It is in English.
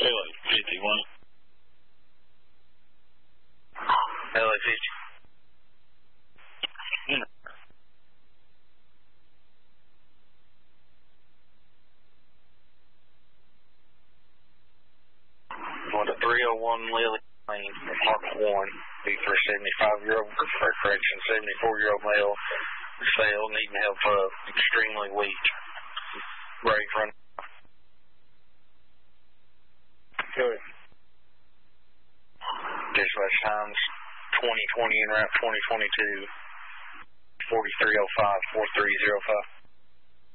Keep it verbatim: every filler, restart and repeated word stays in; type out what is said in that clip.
L A fifty-one. L A fifty. Hmm. On the three oh one Lily Lane, Mark one, be for a seventy-five-year-old, or correction, seventy-four-year-old male, sale, needing help, uh, extremely weak. Ready for an... Good. Dispatch times twenty twenty and route twenty twenty-two, forty-three oh five, forty-three oh five.